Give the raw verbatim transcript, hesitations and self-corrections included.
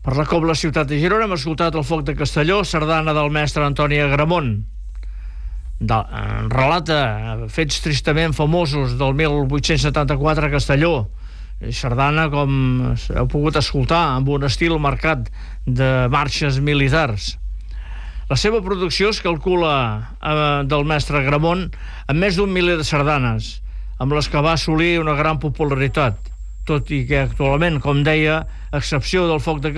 Per la Cobla Ciutat de Girona hem escoltat el Foc de Castelló, sardana del mestre Antoni Agramont. De, eh, relata fets tristament famosos del mil vuit-cents setanta-quatre a Castelló. Sardana, com heu pogut escoltar, amb un estil marcat de marxes militars. La seva producció es calcula eh, del mestre Agramont amb més d'un miler de sardanes, amb les que va assolir una gran popularitat, tot i que actualment, com deia, a excepció del Foc de